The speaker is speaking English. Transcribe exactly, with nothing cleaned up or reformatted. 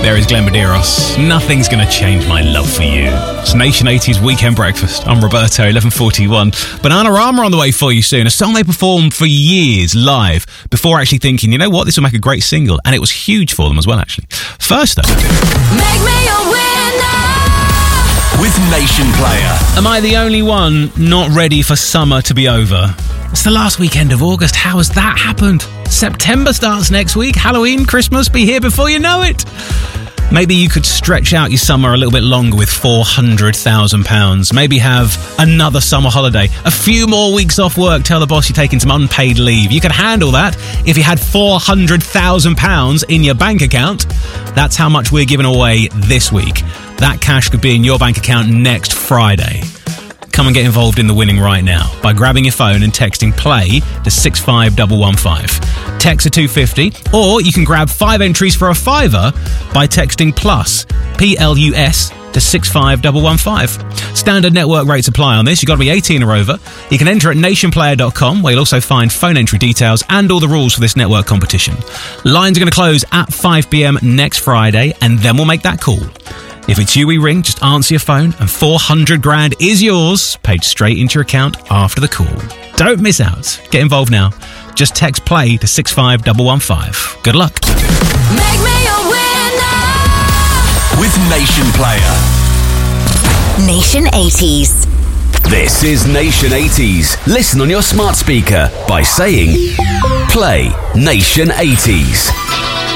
There is Glenn Medeiros. Nothing's going to change my love for you. It's Nation eighties Weekend Breakfast. I'm Roberto, eleven forty-one. Bananarama on the way for you soon. A song they performed for years live before actually thinking, you know what, this will make a great single. And it was huge for them as well, actually. First, though. Make me a winner with Nation Player. Am I the only one not ready for summer to be over? It's the last weekend of August. How has that happened? September starts next week. Halloween, Christmas, be here before you know it. Maybe you could stretch out your summer a little bit longer with four hundred thousand pounds. Maybe have another summer holiday. A few more weeks off work. Tell the boss you're taking some unpaid leave. You could handle that if you had four hundred thousand pounds in your bank account. That's how much we're giving away this week. That cash could be in your bank account next Friday. Come and get involved in the winning right now by grabbing your phone and texting play to six five one one five. Text to two fifty, or you can grab five entries for a fiver by texting plus, P L U S, to six five one one five. Standard network rates apply on this. You've got to be eighteen or over. You can enter at nation player dot com, where you'll also find phone entry details and all the rules for this network competition. Lines are going to close at five p.m. next Friday, and then we'll make that call. If it's you we ring, just answer your phone and four hundred grand is yours, paid straight into your account after the call. Don't miss out. Get involved now. Just text play to six five one one five. Good luck. Make me a winner with Nation Player. Nation eighties. This is Nation eighties. Listen on your smart speaker by saying play Nation eighties.